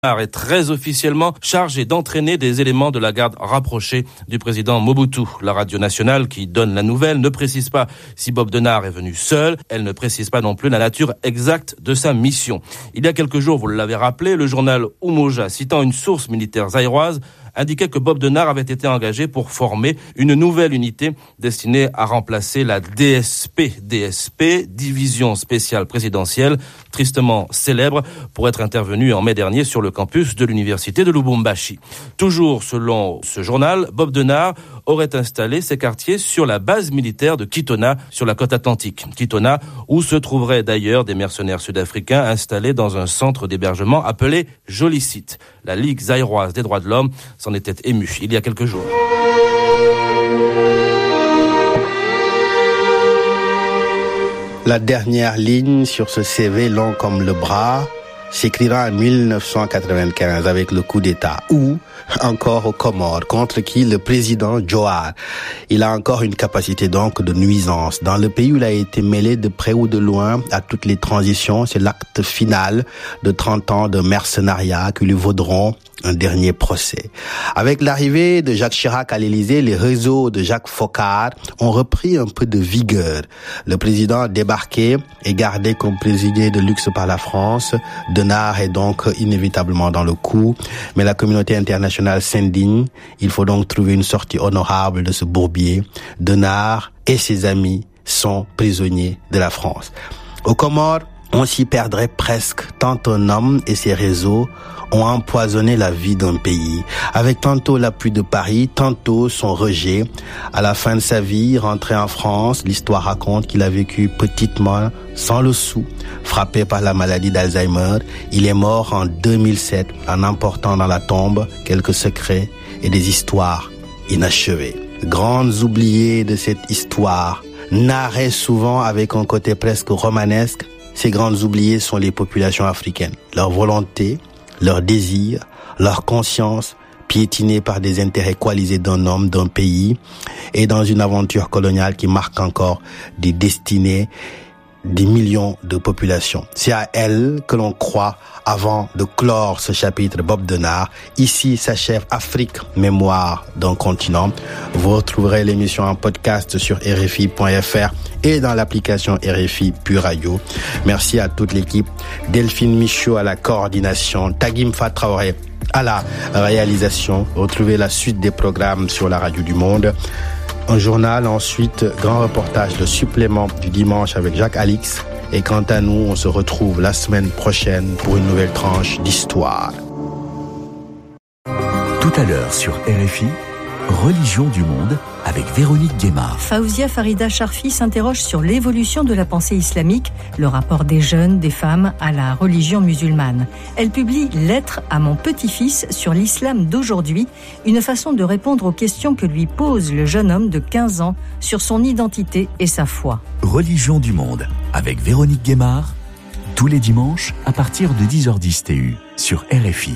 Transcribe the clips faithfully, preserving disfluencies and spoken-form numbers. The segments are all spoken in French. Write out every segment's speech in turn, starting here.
est très officiellement chargé d'entraîner des éléments de la garde rapprochée du président Mobutu. La radio nationale qui donne la nouvelle ne précise pas si Bob Denard est venu seul. Elle ne précise pas non plus la nature exacte de sa mission. Il y a quelques jours, vous l'avez rappelé, le journal Umoja, citant une source militaire zaïroise, indiquait que Bob Denard avait été engagé pour former une nouvelle unité destinée à remplacer la D S P, D S P, Division Spéciale Présidentielle, tristement célèbre pour être intervenue en mai dernier sur le campus de l'université de Lubumbashi. Toujours selon ce journal, Bob Denard aurait installé ses quartiers sur la base militaire de Kitona, sur la côte atlantique. Kitona, où se trouveraient d'ailleurs des mercenaires sud-africains installés dans un centre d'hébergement appelé Jolicite. La Ligue zaïroise des droits de l'homme s'en était émue il y a quelques jours. La dernière ligne sur ce C V long comme le bras s'écrira en dix-neuf cent quatre-vingt-quinze avec le coup d'État, ou encore aux Comores, contre qui le président Johar. Il a encore une capacité donc de nuisance. Dans le pays où il a été mêlé de près ou de loin à toutes les transitions, c'est l'acte final de trente ans de mercenariat qui lui vaudront un dernier procès. Avec l'arrivée de Jacques Chirac à l'Élysée, les réseaux de Jacques Foccart ont repris un peu de vigueur. Le président débarqué et gardé comme prisonnier de luxe par la France. Denard est donc inévitablement dans le coup, mais la communauté internationale s'indigne. Il faut donc trouver une sortie honorable de ce bourbier. Denard et ses amis sont prisonniers de la France. Aux Comores, on s'y perdrait presque tant un homme et ses réseaux ont empoisonné la vie d'un pays, avec tantôt l'appui de Paris, tantôt son rejet. À la fin de sa vie, rentré en France, l'histoire raconte qu'il a vécu petitement, sans le sou, frappé par la maladie d'Alzheimer. Il est mort en deux mille sept, en emportant dans la tombe quelques secrets et des histoires inachevées. Grandes oubliées de cette histoire, narrées souvent avec un côté presque romanesque, ces grandes oubliées sont les populations africaines. Leur volonté, leur désir, leur conscience, piétinée par des intérêts coalisés d'un homme, d'un pays, et dans une aventure coloniale qui marque encore des destinées des millions de populations. C'est à elle que l'on croit avant de clore ce chapitre Bob Denard. Ici s'achève Afrique, mémoire d'un continent. Vous retrouverez l'émission en podcast sur R F I point F R et dans l'application R F I Pure Radio. Merci à toute l'équipe. Delphine Michaud à la coordination, Tagim Fatraoré à la réalisation. Retrouvez la suite des programmes sur la radio du Monde. Un journal, ensuite, grand reportage, le supplément du dimanche avec Jacques Alix. Et quant à nous, on se retrouve la semaine prochaine pour une nouvelle tranche d'histoire. Tout à l'heure sur R F I, Religion du monde avec Véronique Guémard. Faouzia Farida Charfi s'interroge sur l'évolution de la pensée islamique, le rapport des jeunes, des femmes à la religion musulmane. Elle publie « Lettre à mon petit-fils sur l'islam d'aujourd'hui », une façon de répondre aux questions que lui pose le jeune homme de quinze ans sur son identité et sa foi. Religion du monde avec Véronique Guémard, tous les dimanches à partir de dix heures dix T U sur R F I.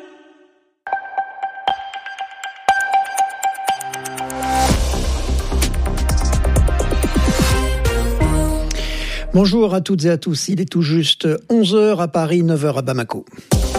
Bonjour à toutes et à tous, il est tout juste onze heures à Paris, neuf heures à Bamako.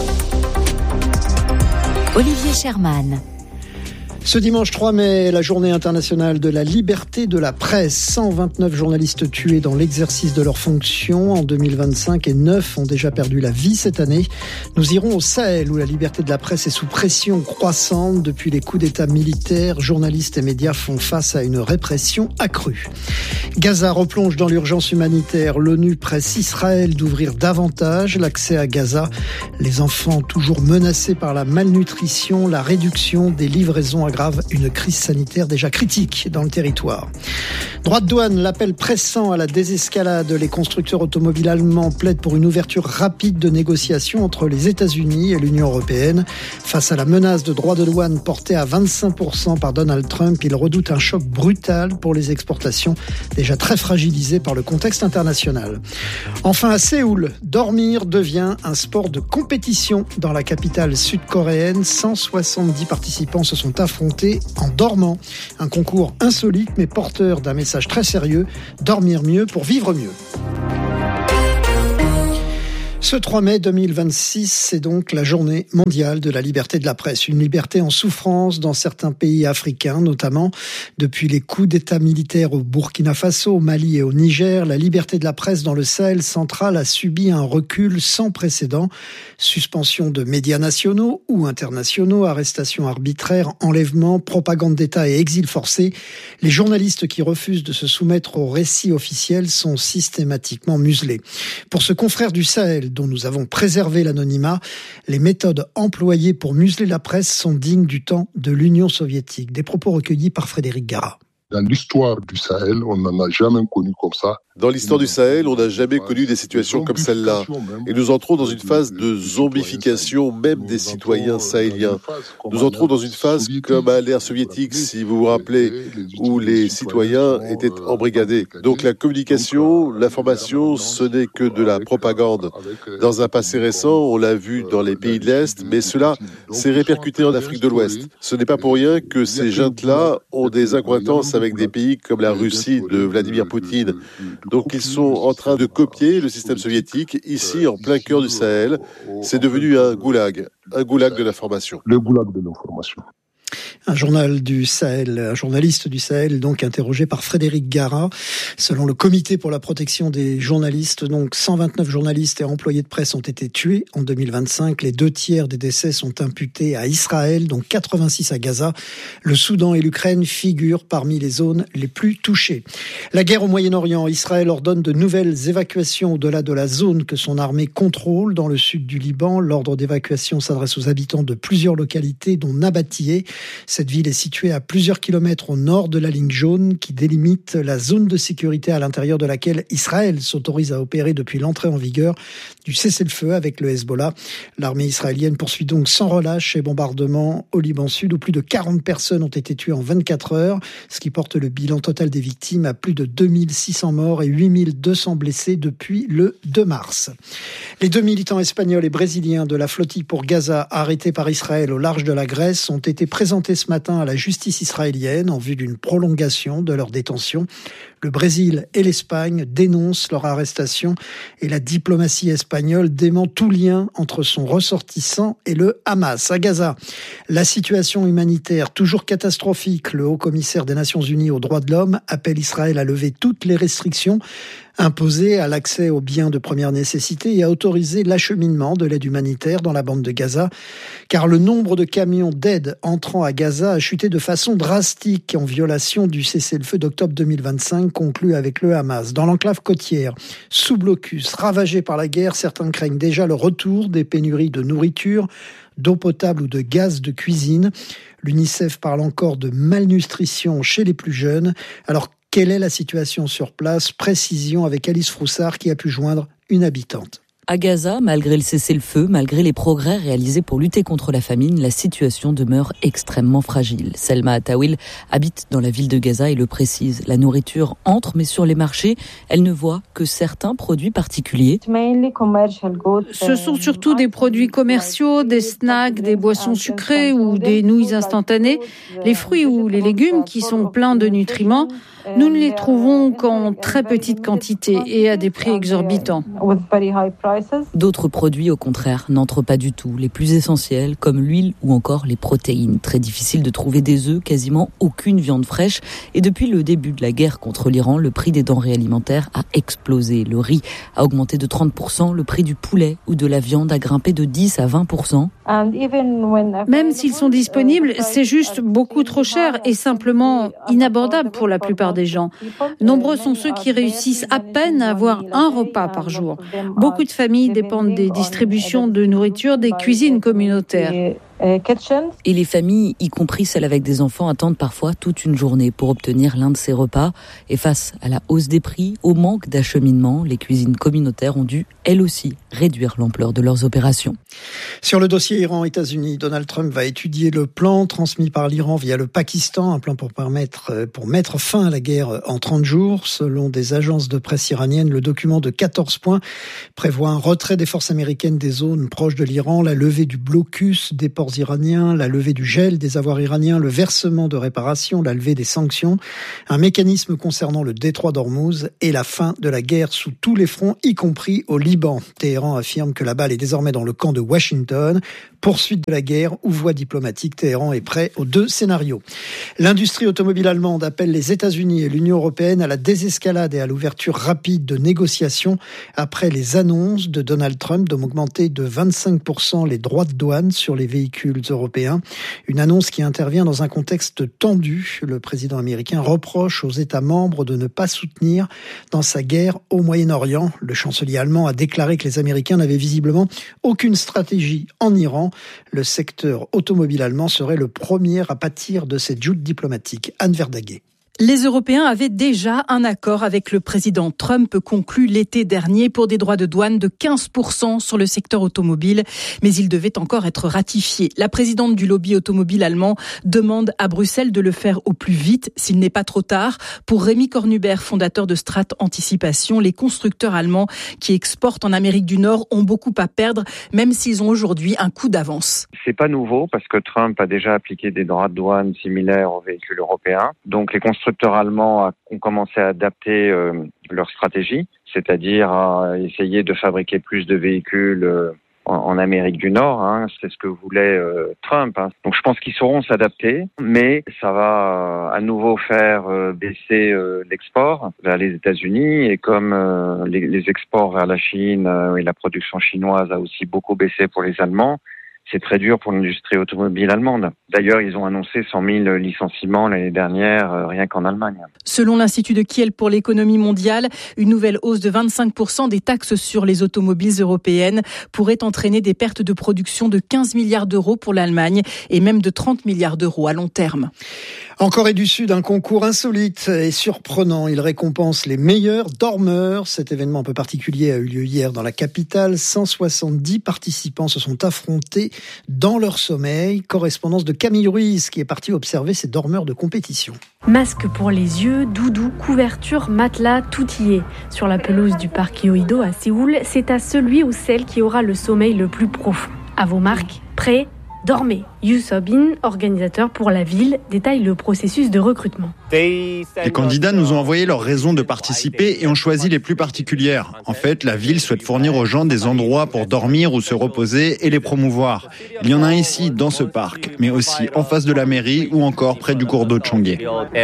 Olivier Sherman. Ce dimanche trois mai, la journée internationale de la liberté de la presse. cent vingt-neuf journalistes tués dans l'exercice de leurs fonctions en deux mille vingt-cinq et neuf ont déjà perdu la vie cette année. Nous irons au Sahel où la liberté de la presse est sous pression croissante. Depuis les coups d'État militaires, journalistes et médias font face à une répression accrue. Gaza replonge dans l'urgence humanitaire. L'ONU presse Israël d'ouvrir davantage l'accès à Gaza. Les enfants toujours menacés par la malnutrition, la réduction des livraisons aggrave une crise sanitaire déjà critique dans le territoire. Droit de douane, l'appel pressant à la désescalade. Les constructeurs automobiles allemands plaident pour une ouverture rapide de négociations entre les États-Unis et l'Union européenne. Face à la menace de droit de douane portée à vingt-cinq pour cent par Donald Trump, ils redoutent un choc brutal pour les exportations, déjà très fragilisées par le contexte international. Enfin, à Séoul, dormir devient un sport de compétition. Dans la capitale sud-coréenne, cent soixante-dix participants se sont affrontés en dormant. Un concours insolite mais porteur d'un message très sérieux, dormir mieux pour vivre mieux. Ce trois mai deux mille vingt-six, c'est donc la journée mondiale de la liberté de la presse. Une liberté en souffrance dans certains pays africains, notamment depuis les coups d'État militaires au Burkina Faso, au Mali et au Niger. La liberté de la presse dans le Sahel central a subi un recul sans précédent. Suspension de médias nationaux ou internationaux, arrestations arbitraires, enlèvements, propagande d'État et exil forcé. Les journalistes qui refusent de se soumettre au récit officiel sont systématiquement muselés. Pour ce confrère du Sahel, dont nous avons préservé l'anonymat, les méthodes employées pour museler la presse sont dignes du temps de l'Union soviétique. Des propos recueillis par Frédéric Gara. Dans l'histoire du Sahel, on n'en a jamais connu comme ça. Dans l'histoire du Sahel, on n'a jamais connu des situations comme celle-là. Et nous entrons dans une phase de zombification même des citoyens sahéliens. Nous entrons dans une phase comme à l'ère soviétique, si vous vous rappelez, où les citoyens étaient embrigadés. Donc la communication, l'information, ce n'est que de la propagande. Dans un passé récent, on l'a vu dans les pays de l'Est, mais cela s'est répercuté en Afrique de l'Ouest. Ce n'est pas pour rien que ces jeunes-là ont des accointances avec des pays comme la Russie de Vladimir Poutine. Donc ils sont en train de copier le système soviétique ici en plein cœur du Sahel. C'est devenu un goulag, un goulag de l'information. Le goulag de l'information. Un journal du Sahel, un journaliste du Sahel, donc interrogé par Frédéric Gara. Selon le Comité pour la protection des journalistes, donc cent vingt-neuf journalistes et employés de presse ont été tués en deux mille vingt-cinq. Les deux tiers des décès sont imputés à Israël, dont quatre-vingt-six à Gaza. Le Soudan et l'Ukraine figurent parmi les zones les plus touchées. La guerre au Moyen-Orient, Israël ordonne de nouvelles évacuations au-delà de la zone que son armée contrôle dans le sud du Liban. L'ordre d'évacuation s'adresse aux habitants de plusieurs localités, dont Nabatiyeh. Cette ville est située à plusieurs kilomètres au nord de la ligne jaune qui délimite la zone de sécurité à l'intérieur de laquelle Israël s'autorise à opérer depuis l'entrée en vigueur du cessez-le-feu avec le Hezbollah. L'armée israélienne poursuit donc sans relâche ses bombardements au Liban Sud où plus de quarante personnes ont été tuées en vingt-quatre heures, ce qui porte le bilan total des victimes à plus de deux mille six cents morts et huit mille deux cents blessés depuis le deux mars. Les deux militants espagnols et brésiliens de la flottille pour Gaza arrêtés par Israël au large de la Grèce ont été présentés ce matin à la justice israélienne en vue d'une prolongation de leur détention. Le Brésil et l'Espagne dénoncent leur arrestation et la diplomatie espagnole dément tout lien entre son ressortissant et le Hamas. À Gaza, la situation humanitaire toujours catastrophique. Le haut-commissaire des Nations Unies aux droits de l'homme appelle Israël à lever toutes les restrictions imposées à l'accès aux biens de première nécessité et à autoriser l'acheminement de l'aide humanitaire dans la bande de Gaza, car le nombre de camions d'aide entrant à Gaza a chuté de façon drastique en violation du cessez-le-feu d'octobre deux mille vingt-cinq conclu avec le Hamas. Dans l'enclave côtière, sous blocus, ravagée par la guerre, certains craignent déjà le retour des pénuries de nourriture, d'eau potable ou de gaz de cuisine. L'UNICEF parle encore de malnutrition chez les plus jeunes. Alors, quelle est la situation sur place? Précision avec Alice Froussard qui a pu joindre une habitante. À Gaza, malgré le cessez-le-feu, malgré les progrès réalisés pour lutter contre la famine, la situation demeure extrêmement fragile. Selma Atawil habite dans la ville de Gaza et le précise. La nourriture entre, mais sur les marchés, elle ne voit que certains produits particuliers. Ce sont surtout des produits commerciaux, des snacks, des boissons sucrées ou des nouilles instantanées. Les fruits ou les légumes qui sont pleins de nutriments, nous ne les trouvons qu'en très petite quantité et à des prix exorbitants. D'autres produits, au contraire, n'entrent pas du tout. Les plus essentiels, comme l'huile ou encore les protéines. Très difficile de trouver des œufs, quasiment aucune viande fraîche. Et depuis le début de la guerre contre l'Iran, le prix des denrées alimentaires a explosé. Le riz a augmenté de trente pour cent, le prix du poulet ou de la viande a grimpé de dix à vingt pour cent. Même s'ils sont disponibles, c'est juste beaucoup trop cher et simplement inabordable pour la plupart des gens. Nombreux sont ceux qui réussissent à peine à avoir un repas par jour. Beaucoup de familles dépendent des distributions de nourriture des cuisines communautaires. Et les familles, y compris celles avec des enfants, attendent parfois toute une journée pour obtenir l'un de ces repas. Et face à la hausse des prix, au manque d'acheminement, les cuisines communautaires ont dû, elles aussi, réduire l'ampleur de leurs opérations. Sur le dossier Iran-États-Unis, Donald Trump va étudier le plan transmis par l'Iran via le Pakistan, un plan pour permettre, pour mettre fin à la guerre en trente jours. Selon des agences de presse iraniennes, le document de quatorze points prévoit un retrait des forces américaines des zones proches de l'Iran, la levée du blocus des ports passeports iraniens, la levée du gel des avoirs iraniens, le versement de réparations, la levée des sanctions, un mécanisme concernant le détroit d'Ormuz et la fin de la guerre sous tous les fronts, y compris au Liban. Téhéran affirme que la balle est désormais dans le camp de Washington. Poursuite de la guerre ou voie diplomatique, Téhéran est prêt aux deux scénarios. L'industrie automobile allemande appelle les États-Unis et l'Union européenne à la désescalade et à l'ouverture rapide de négociations après les annonces de Donald Trump d'augmenter de vingt-cinq pour cent les droits de douane sur les véhicules européens. Une annonce qui intervient dans un contexte tendu. Le président américain reproche aux États membres de ne pas soutenir dans sa guerre au Moyen-Orient. Le chancelier allemand a déclaré que les Américains n'avaient visiblement aucune stratégie en Iran. Le secteur automobile allemand serait le premier à pâtir de cette joute diplomatique. Anne Verdaguet. Les Européens avaient déjà un accord avec le président Trump conclu l'été dernier pour des droits de douane de quinze pour cent sur le secteur automobile, mais il devait encore être ratifié. La présidente du lobby automobile allemand demande à Bruxelles de le faire au plus vite, s'il n'est pas trop tard. Pour Rémi Cornubert, fondateur de Strat Anticipation, les constructeurs allemands qui exportent en Amérique du Nord ont beaucoup à perdre, même s'ils ont aujourd'hui un coup d'avance. C'est pas nouveau parce que Trump a déjà appliqué des droits de douane similaires aux véhicules européens. Donc les constructeurs Les constructeurs allemands ont commencé à adapter euh, leur stratégie, c'est-à-dire à essayer de fabriquer plus de véhicules euh, en, en Amérique du Nord. Hein. C'est ce que voulait euh, Trump. Hein. Donc je pense qu'ils sauront s'adapter, mais ça va euh, à nouveau faire euh, baisser euh, l'export vers les États-Unis. Et comme euh, les, les exports vers la Chine euh, et la production chinoise a aussi beaucoup baissé pour les Allemands, c'est très dur pour l'industrie automobile allemande. D'ailleurs, ils ont annoncé cent mille licenciements l'année dernière, euh, rien qu'en Allemagne. Selon l'Institut de Kiel pour l'économie mondiale, une nouvelle hausse de vingt-cinq pour cent des taxes sur les automobiles européennes pourrait entraîner des pertes de production de quinze milliards d'euros pour l'Allemagne et même de trente milliards d'euros à long terme. En Corée du Sud, un concours insolite et surprenant. Il récompense les meilleurs dormeurs. Cet événement un peu particulier a eu lieu hier dans la capitale. cent soixante-dix participants se sont affrontés dans leur sommeil. Correspondance de Camille Ruiz qui est partie observer ces dormeurs de compétition. Masque pour les yeux, doudou, couverture, matelas, tout y est. Sur la pelouse du parc Yoido à Séoul, c'est à celui ou celle qui aura le sommeil le plus profond. À vos marques, prêts ? Dormez. Yoo So-bin, organisateur pour la ville, détaille le processus de recrutement. Les candidats nous ont envoyé leurs raisons de participer et ont choisi les plus particulières. En fait, la ville souhaite fournir aux gens des endroits pour dormir ou se reposer et les promouvoir. Il y en a un ici, dans ce parc, mais aussi en face de la mairie ou encore près du cours d'eau de Cheonghae.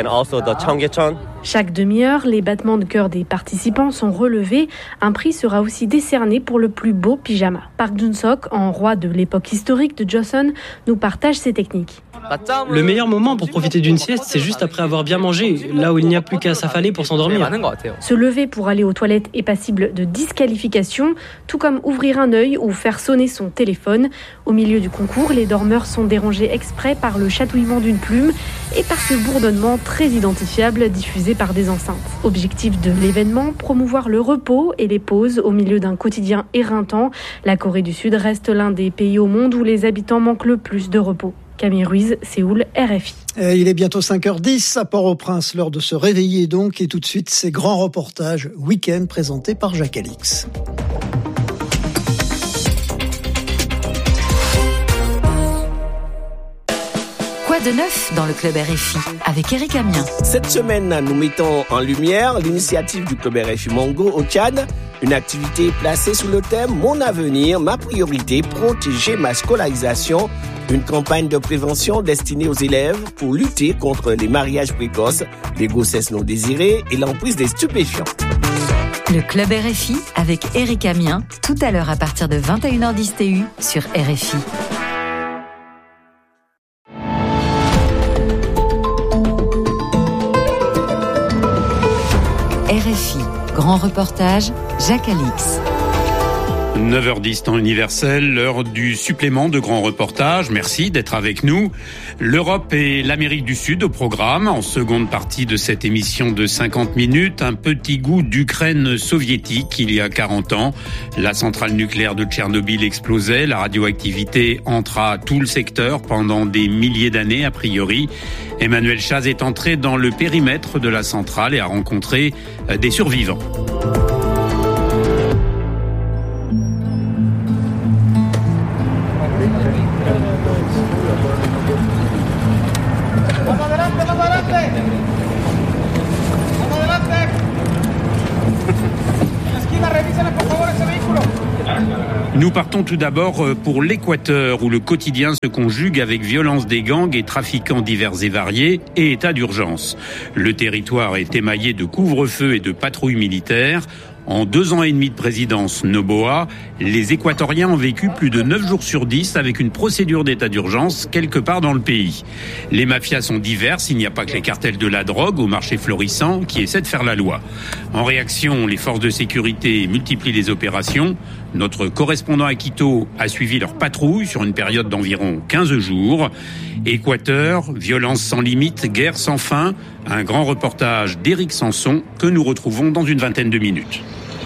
Chaque demi-heure, les battements de cœur des participants sont relevés. Un prix sera aussi décerné pour le plus beau pyjama. Park Jun-sok, en roi de l'époque historique de Joseon, nous partage ses techniques. Le meilleur moment pour profiter d'une sieste, c'est juste après avoir bien mangé, là où il n'y a plus qu'à s'affaler pour s'endormir. Se lever pour aller aux toilettes est passible de disqualification, tout comme ouvrir un œil ou faire sonner son téléphone. Au milieu du concours, les dormeurs sont dérangés exprès par le chatouillement d'une plume et par ce bourdonnement très identifiable diffusé par des enceintes. Objectif de l'événement, promouvoir le repos et les pauses au milieu d'un quotidien éreintant. La Corée du Sud reste l'un des pays au monde où les habitants manquent le plus de repos. Camille Ruiz, Séoul, R F I. Et il est bientôt cinq heures dix à Port-au-Prince, l'heure de se réveiller donc. Et tout de suite, ces grands reportages week-end présentés par Jacques Alix. Quoi de neuf dans le Club R F I avec Eric Amien. Cette semaine, nous mettons en lumière l'initiative du Club R F I Mango au Tchad. Une activité placée sous le thème « Mon avenir, ma priorité, protéger ma scolarisation ». Une campagne de prévention destinée aux élèves pour lutter contre les mariages précoces, les grossesses non désirées et l'emprise des stupéfiants. Le Club R F I avec Eric Amien, tout à l'heure à partir de vingt et une heures dix T U sur R F I. R F I, grand reportage, Jacques Alix. neuf heures dix temps universel, l'heure du supplément de grand reportage. Merci d'être avec nous. L'Europe et l'Amérique du Sud au programme. En seconde partie de cette émission de cinquante minutes, un petit goût d'Ukraine soviétique il y a quarante ans. La centrale nucléaire de Tchernobyl explosait. La radioactivité entra tout le secteur pendant des milliers d'années a priori. Emmanuel Chaz est entré dans le périmètre de la centrale et a rencontré des survivants. Nous partons tout d'abord pour l'Équateur, où le quotidien se conjugue avec violence des gangs et trafiquants divers et variés et état d'urgence. Le territoire est émaillé de couvre-feu et de patrouilles militaires. En deux ans et demi de présidence Noboa, les Équatoriens ont vécu plus de neuf jours sur dix avec une procédure d'état d'urgence quelque part dans le pays. Les mafias sont diverses, il n'y a pas que les cartels de la drogue au marché florissant qui essaient de faire la loi. En réaction, les forces de sécurité multiplient les opérations. Notre correspondant à Quito a suivi leur patrouille sur une période d'environ quinze jours. Équateur, violence sans limite, guerre sans fin. Un grand reportage d'Éric Sanson que nous retrouvons dans une vingtaine de minutes.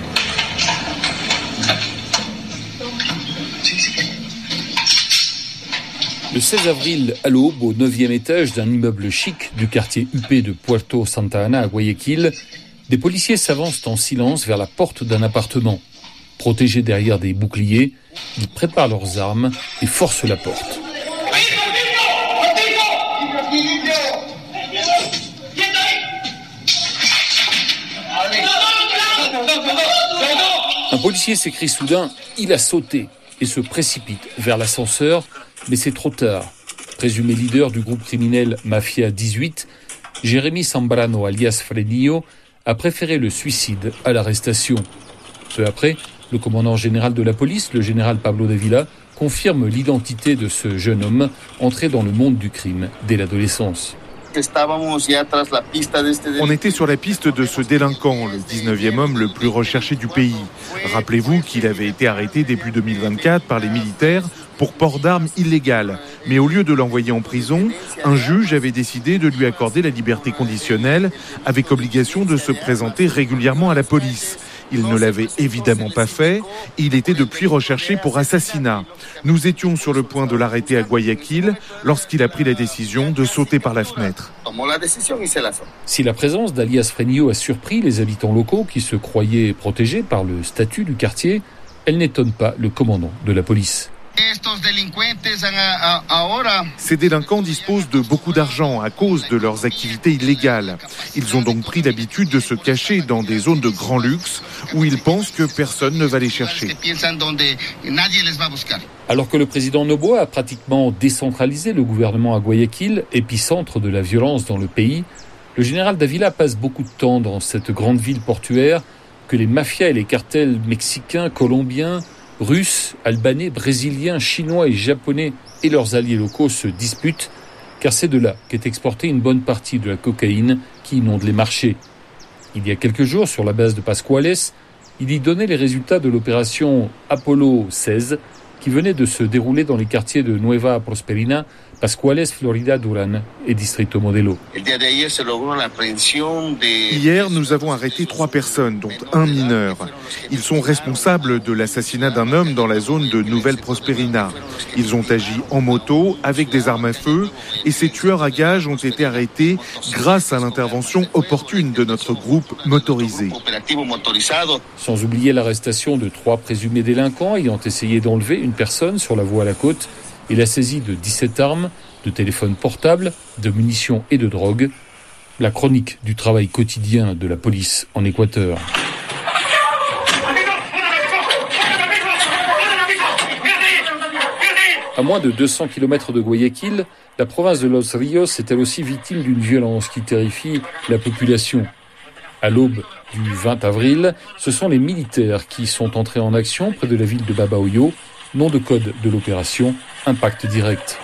Le seize avril, à l'aube, au neuvième étage d'un immeuble chic du quartier huppé de Puerto Santa Ana à Guayaquil, des policiers s'avancent en silence vers la porte d'un appartement. Protégés derrière des boucliers, ils préparent leurs armes et forcent la porte. Un policier s'écrie soudain « Il a sauté !» et se précipite vers l'ascenseur, mais c'est trop tard. Présumé leader du groupe criminel Mafia dix-huit, Jérémy Zambrano alias Frenillo a préféré le suicide à l'arrestation. Peu après, le commandant général de la police, le général Pablo Dávila, confirme l'identité de ce jeune homme entré dans le monde du crime dès l'adolescence. On était sur la piste de ce délinquant, le dix-neuvième homme le plus recherché du pays. Rappelez-vous qu'il avait été arrêté début deux mille vingt-quatre par les militaires pour port d'armes illégal. Mais au lieu de l'envoyer en prison, un juge avait décidé de lui accorder la liberté conditionnelle avec obligation de se présenter régulièrement à la police. Il ne l'avait évidemment pas fait. Il était depuis recherché pour assassinat. Nous étions sur le point de l'arrêter à Guayaquil lorsqu'il a pris la décision de sauter par la fenêtre. Si la présence d'alias Frenillo a surpris les habitants locaux qui se croyaient protégés par le statut du quartier, elle n'étonne pas le commandant de la police. Ces délinquants disposent de beaucoup d'argent à cause de leurs activités illégales. Ils ont donc pris l'habitude de se cacher dans des zones de grand luxe où ils pensent que personne ne va les chercher. Alors que le président Noboa a pratiquement décentralisé le gouvernement à Guayaquil, épicentre de la violence dans le pays, le général Dávila passe beaucoup de temps dans cette grande ville portuaire que les mafias et les cartels mexicains, colombiens, Russes, Albanais, Brésiliens, Chinois et Japonais et leurs alliés locaux se disputent, car c'est de là qu'est exportée une bonne partie de la cocaïne qui inonde les marchés. Il y a quelques jours, sur la base de Pascuales, il y donnait les résultats de l'opération Apollo seize, qui venait de se dérouler dans les quartiers de Nueva Prosperina, Pascuales, Florida, Durán et Distrito Modelo. Hier, nous avons arrêté trois personnes, dont un mineur. Ils sont responsables de l'assassinat d'un homme dans la zone de Nouvelle Prosperina. Ils ont agi en moto, avec des armes à feu, et ces tueurs à gages ont été arrêtés grâce à l'intervention opportune de notre groupe motorisé. Sans oublier l'arrestation de trois présumés délinquants ayant essayé d'enlever une personne sur la voie à la côte, et la saisie de dix-sept armes, de téléphones portables, de munitions et de drogue. La chronique du travail quotidien de la police en Équateur. À moins de deux cents kilomètres de Guayaquil, la province de Los Ríos est elle aussi victime d'une violence qui terrifie la population. À l'aube du vingt avril, ce sont les militaires qui sont entrés en action près de la ville de Babahoyo. Nom de code de l'opération, impact direct.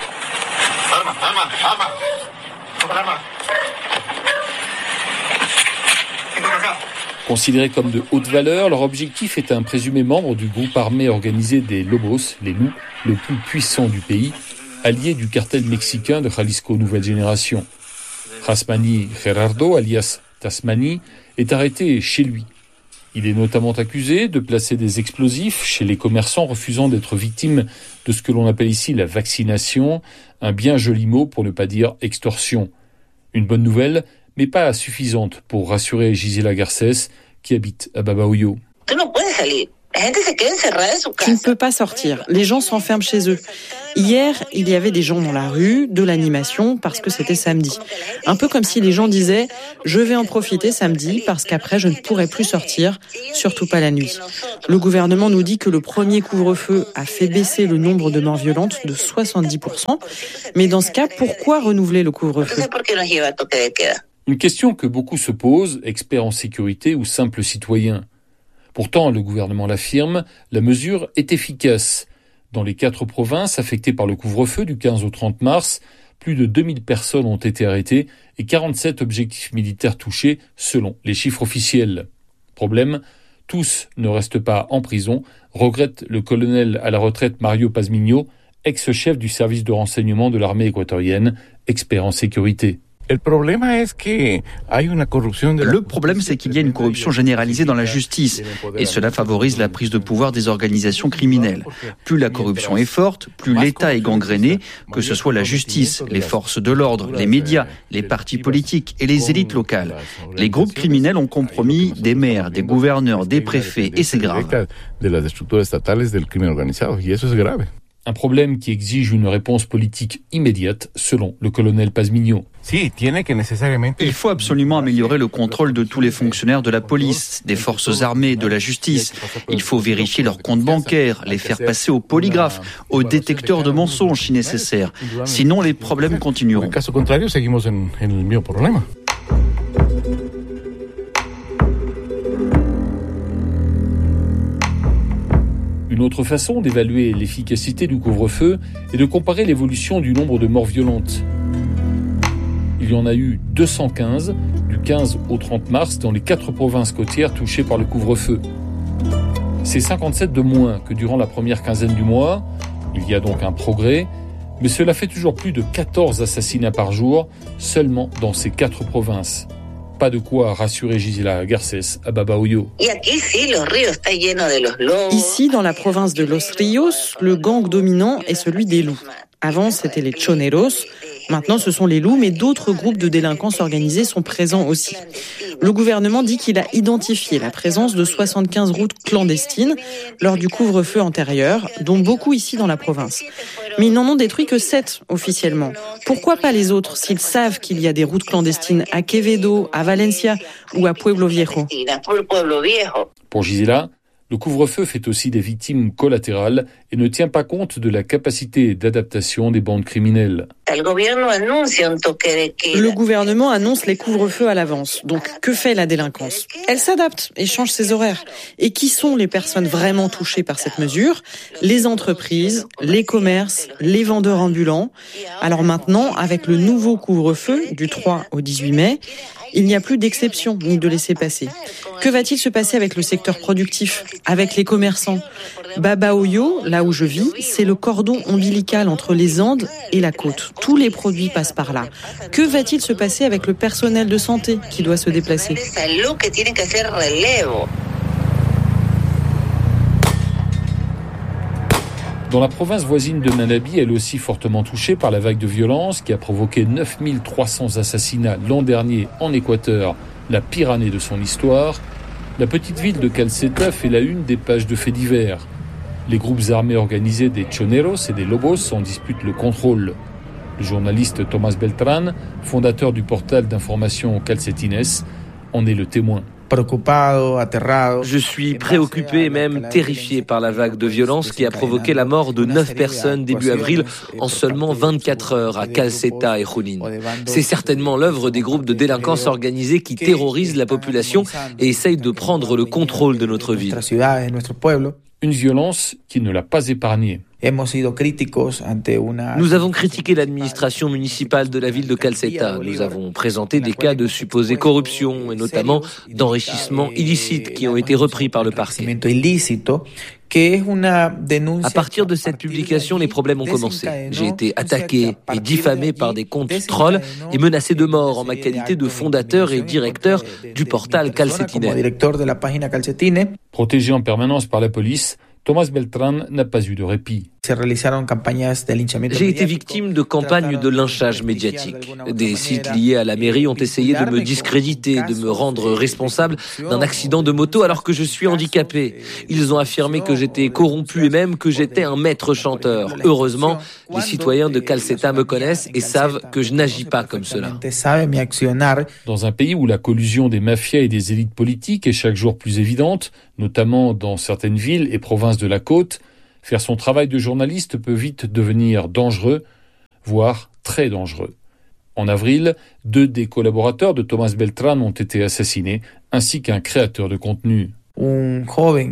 Considérés comme de haute valeur, leur objectif est un présumé membre du groupe armé organisé des Lobos, les loups, le plus puissant du pays, allié du cartel mexicain de Jalisco Nouvelle Génération. Jasmani Gerardo, alias Tasmani, est arrêté chez lui. Il est notamment accusé de placer des explosifs chez les commerçants refusant d'être victimes de ce que l'on appelle ici la vaccination, un bien joli mot pour ne pas dire extorsion. Une bonne nouvelle, mais pas suffisante pour rassurer Gisela Garcés, qui habite à Babahoyo. Tu ne peux pas sortir. Les gens s'enferment chez eux. Hier, il y avait des gens dans la rue, de l'animation, parce que c'était samedi. Un peu comme si les gens disaient « Je vais en profiter samedi, parce qu'après je ne pourrai plus sortir, surtout pas la nuit ». Le gouvernement nous dit que le premier couvre-feu a fait baisser le nombre de morts violentes de soixante-dix pour cent. Mais dans ce cas, pourquoi renouveler le couvre-feu ? Une question que beaucoup se posent, experts en sécurité ou simples citoyens. Pourtant, le gouvernement l'affirme, la mesure est efficace. Dans les quatre provinces affectées par le couvre-feu du quinze au trente mars, plus de deux mille personnes ont été arrêtées et quarante-sept objectifs militaires touchés selon les chiffres officiels. Problème, tous ne restent pas en prison, regrette le colonel à la retraite Mario Pazmiño, ex-chef du service de renseignement de l'armée équatorienne, expert en sécurité. Le problème, c'est qu'il y a une corruption généralisée dans la justice et cela favorise la prise de pouvoir des organisations criminelles. Plus la corruption est forte, plus l'État est gangréné, que ce soit la justice, les forces de l'ordre, les médias, les partis politiques et les élites locales. Les groupes criminels ont compromis des maires, des gouverneurs, des préfets et c'est grave. Un problème qui exige une réponse politique immédiate, selon le colonel Pazmiño. Il faut absolument améliorer le contrôle de tous les fonctionnaires de la police, des forces armées, de la justice. Il faut vérifier leurs comptes bancaires, les faire passer au polygraphe, au détecteur de mensonges si nécessaire. Sinon, les problèmes continueront. Une autre façon d'évaluer l'efficacité du couvre-feu est de comparer l'évolution du nombre de morts violentes. Il y en a eu deux cent quinze du quinze au trente mars dans les quatre provinces côtières touchées par le couvre-feu. C'est cinquante-sept de moins que durant la première quinzaine du mois. Il y a donc un progrès, mais cela fait toujours plus de quatorze assassinats par jour seulement dans ces quatre provinces. Pas de quoi rassurer Gisela Garcés à Babahoyo. Ici, dans la province de Los Ríos, le gang dominant est celui des loups. Avant, c'était les choneros. Maintenant, ce sont les loups, mais d'autres groupes de délinquance organisés sont présents aussi. Le gouvernement dit qu'il a identifié la présence de soixante-quinze routes clandestines lors du couvre-feu antérieur, dont beaucoup ici dans la province. Mais ils n'en ont détruit que sept officiellement. Pourquoi pas les autres s'ils savent qu'il y a des routes clandestines à Quevedo, à Valencia ou à Pueblo Viejo? Pour Gisela, le couvre-feu fait aussi des victimes collatérales et ne tient pas compte de la capacité d'adaptation des bandes criminelles. Le gouvernement annonce les couvre-feux à l'avance. Donc, que fait la délinquance? Elle s'adapte et change ses horaires. Et qui sont les personnes vraiment touchées par cette mesure? Les entreprises, les commerces, les vendeurs ambulants. Alors maintenant, avec le nouveau couvre-feu du trois au dix-huit mai, il n'y a plus d'exception ni de laisser-passer. Que va-t-il se passer avec le secteur productif, avec les commerçants? Babahoyo, là où je vis, c'est le cordon ombilical entre les Andes et la côte. Tous les produits passent par là. Que va-t-il se passer avec le personnel de santé qui doit se déplacer? Dans la province voisine de Manabí, elle aussi fortement touchée par la vague de violence qui a provoqué neuf mille trois cents assassinats l'an dernier en Équateur, la pire année de son histoire, la petite ville de Calceta fait la une des pages de faits divers. Les groupes armés organisés des choneros et des lobos en disputent le contrôle. Le journaliste Tomás Beltrán, fondateur du portal d'information Calcetines, en est le témoin. Je suis préoccupé et même terrifié par la vague de violence qui a provoqué la mort de neuf personnes début avril en seulement vingt-quatre heures à Calceta et Junín. C'est certainement l'œuvre des groupes de délinquance organisés qui terrorisent la population et essayent de prendre le contrôle de notre ville. Une violence qui ne l'a pas épargnée. Nous avons critiqué l'administration municipale de la ville de Calceta. Nous avons présenté des cas de supposée corruption et notamment d'enrichissement illicite qui ont été repris par le parquet. À partir de cette publication, les problèmes ont commencé. J'ai été attaqué et diffamé par des comptes trolls et menacé de mort en ma qualité de fondateur et directeur du portal Calcetines. Protégé en permanence par la police, Tomás Beltrán n'a pas eu de répit. J'ai été victime de campagnes de lynchage médiatique. Des sites liés à la mairie ont essayé de me discréditer, de me rendre responsable d'un accident de moto alors que je suis handicapé. Ils ont affirmé que j'étais corrompu et même que j'étais un maître chanteur. Heureusement, les citoyens de Calceta me connaissent et savent que je n'agis pas comme cela. Dans un pays où la collusion des mafias et des élites politiques est chaque jour plus évidente, notamment dans certaines villes et provinces de la côte, faire son travail de journaliste peut vite devenir dangereux, voire très dangereux. En avril, deux des collaborateurs de Tomás Beltrán ont été assassinés, ainsi qu'un créateur de contenu. Un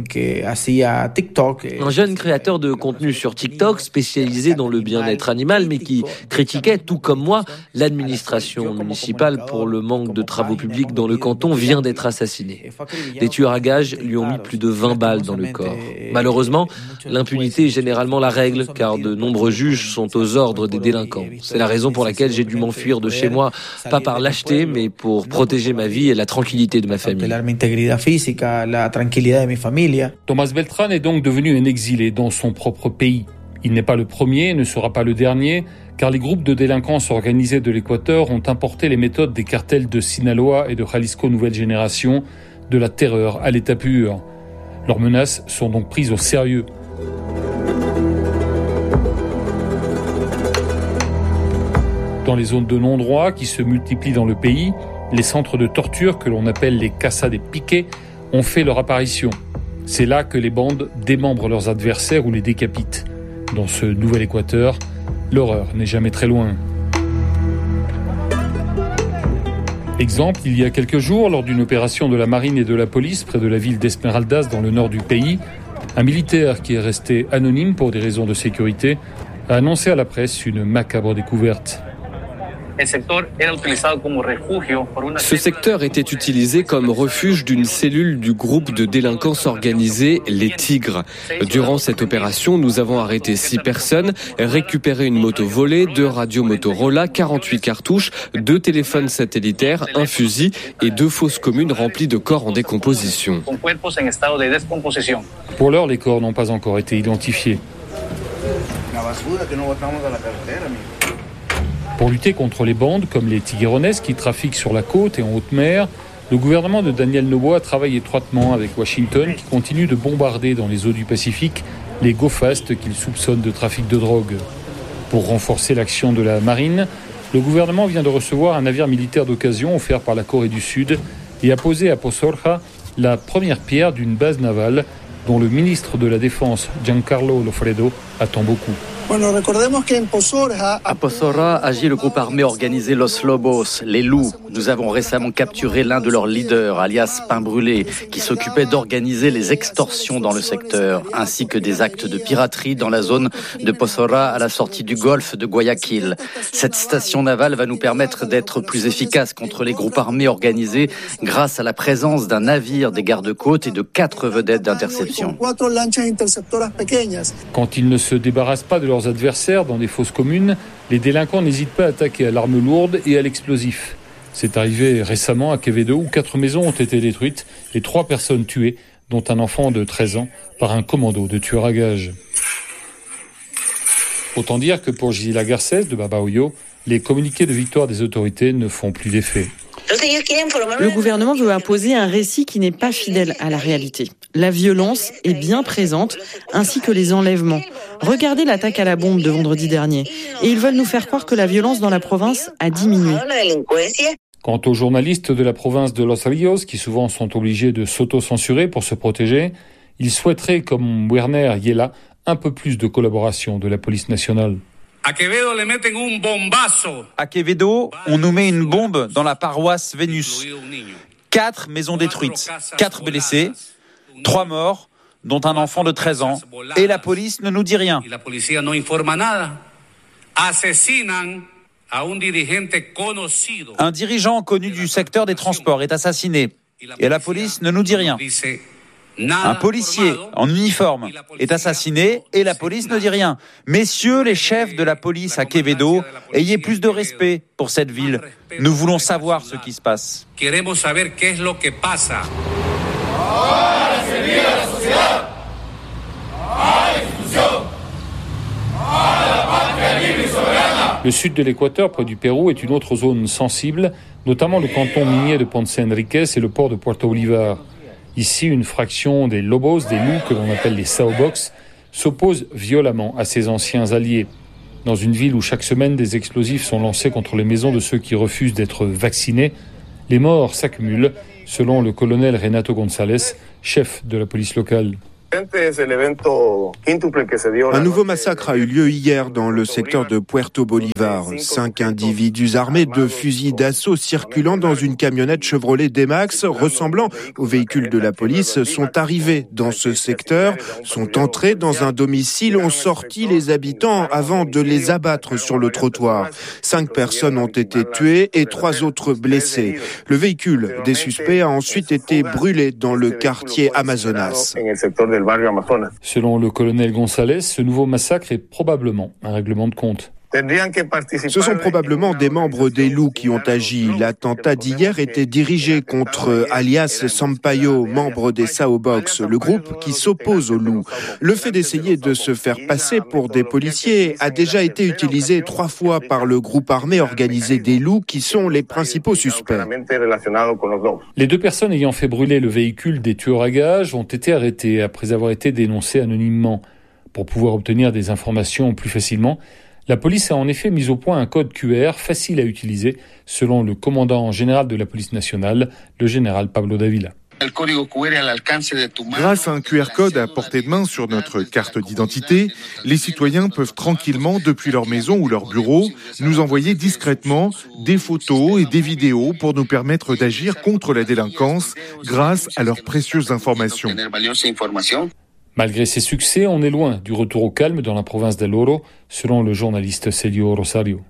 jeune créateur de contenu sur TikTok spécialisé dans le bien-être animal mais qui critiquait, tout comme moi, l'administration municipale pour le manque de travaux publics dans le canton vient d'être assassiné. Des tueurs à gages lui ont mis plus de vingt balles dans le corps. Malheureusement, l'impunité est généralement la règle car de nombreux juges sont aux ordres des délinquants. C'est la raison pour laquelle j'ai dû m'enfuir de chez moi, pas par lâcheté mais pour protéger ma vie et la tranquillité de ma famille. Tomás Beltrán est donc devenu un exilé dans son propre pays. Il n'est pas le premier et ne sera pas le dernier, car les groupes de délinquance organisés de l'Équateur ont importé les méthodes des cartels de Sinaloa et de Jalisco Nouvelle Génération, de la terreur à l'état pur. Leurs menaces sont donc prises au sérieux. Dans les zones de non-droit qui se multiplient dans le pays, les centres de torture que l'on appelle les Casa de Pique ont fait leur apparition. C'est là que les bandes démembrent leurs adversaires ou les décapitent. Dans ce nouvel Équateur, l'horreur n'est jamais très loin. Exemple, il y a quelques jours, lors d'une opération de la marine et de la police près de la ville d'Esmeraldas dans le nord du pays, un militaire qui est resté anonyme pour des raisons de sécurité a annoncé à la presse une macabre découverte. Ce secteur était utilisé comme refuge d'une cellule du groupe de délinquance organisée, les Tigres. Durant cette opération, nous avons arrêté six personnes, récupéré une moto volée, deux radios Motorola, quarante-huit cartouches, deux téléphones satellitaires, un fusil et deux fosses communes remplies de corps en décomposition. Pour l'heure, les corps n'ont pas encore été identifiés. Pour lutter contre les bandes comme les Tiguerones qui trafiquent sur la côte et en haute mer, le gouvernement de Daniel Noboa travaille étroitement avec Washington qui continue de bombarder dans les eaux du Pacifique les go-fast qu'il soupçonne de trafic de drogue. Pour renforcer l'action de la marine, le gouvernement vient de recevoir un navire militaire d'occasion offert par la Corée du Sud et a posé à Posorja la première pierre d'une base navale dont le ministre de la Défense, Giancarlo Lofredo, attend beaucoup. À Posorja agit le groupe armé organisé Los Lobos, les loups. Nous avons récemment capturé l'un de leurs leaders, alias Pain Brûlé, qui s'occupait d'organiser les extorsions dans le secteur, ainsi que des actes de piraterie dans la zone de Posorja à la sortie du golfe de Guayaquil. Cette station navale va nous permettre d'être plus efficaces contre les groupes armés organisés grâce à la présence d'un navire des gardes-côtes et de quatre vedettes d'interception. Quand ils ne se débarrassent pas de leurs adversaires dans des fosses communes, les délinquants n'hésitent pas à attaquer à l'arme lourde et à l'explosif. C'est arrivé récemment à Quevedo où quatre maisons ont été détruites et trois personnes tuées, dont un enfant de treize ans, par un commando de tueurs à gages. Autant dire que pour Gisela Garcés de Babahoyo, les communiqués de victoire des autorités ne font plus d'effet. Le gouvernement veut imposer un récit qui n'est pas fidèle à la réalité. La violence est bien présente, ainsi que les enlèvements. Regardez l'attaque à la bombe de vendredi dernier. Et ils veulent nous faire croire que la violence dans la province a diminué. Quant aux journalistes de la province de Los Ríos, qui souvent sont obligés de s'auto-censurer pour se protéger, ils souhaiteraient, comme Werner Yela, un peu plus de collaboration de la police nationale. À Quevedo, on nous met une bombe dans la paroisse Vénus. Quatre maisons détruites, quatre blessés, trois morts, dont un enfant de treize ans. Et la police ne nous dit rien. Un dirigeant connu du secteur des transports est assassiné. Et la police ne nous dit rien. Un policier en uniforme est assassiné et la police ne dit rien. Messieurs les chefs de la police à Quevedo, ayez plus de respect pour cette ville. Nous voulons savoir ce qui se passe. Le sud de l'Équateur, près du Pérou, est une autre zone sensible, notamment le canton minier de Ponce Enriquez et le port de Puerto Bolívar. Ici, une fraction des Lobos, des loups que l'on appelle les Saobox, s'oppose violemment à ses anciens alliés. Dans une ville où chaque semaine des explosifs sont lancés contre les maisons de ceux qui refusent d'être vaccinés, les morts s'accumulent, selon le colonel Renato González, chef de la police locale. Un nouveau massacre a eu lieu hier dans le secteur de Puerto Bolívar. Cinq individus armés de fusils d'assaut circulant dans une camionnette Chevrolet D-Max ressemblant aux véhicules de la police sont arrivés dans ce secteur, sont entrés dans un domicile, ont sorti les habitants avant de les abattre sur le trottoir. Cinq personnes ont été tuées et trois autres blessées. Le véhicule des suspects a ensuite été brûlé dans le quartier Amazonas. Selon le colonel González, ce nouveau massacre est probablement un règlement de compte. Ce sont probablement des membres des loups qui ont agi. L'attentat d'hier était dirigé contre alias Sampaio, membre des Saobox, le groupe qui s'oppose aux loups. Le fait d'essayer de se faire passer pour des policiers a déjà été utilisé trois fois par le groupe armé organisé des loups qui sont les principaux suspects. Les deux personnes ayant fait brûler le véhicule des tueurs à gages ont été arrêtées après avoir été dénoncées anonymement. Pour pouvoir obtenir des informations plus facilement, la police a en effet mis au point un code Q R facile à utiliser, selon le commandant général de la police nationale, le général Pablo Dávila. Grâce à un Q R code à portée de main sur notre carte d'identité, les citoyens peuvent tranquillement, depuis leur maison ou leur bureau, nous envoyer discrètement des photos et des vidéos pour nous permettre d'agir contre la délinquance grâce à leurs précieuses informations. Malgré ces succès, on est loin du retour au calme dans la province del Oro, selon le journaliste Celio Rosario.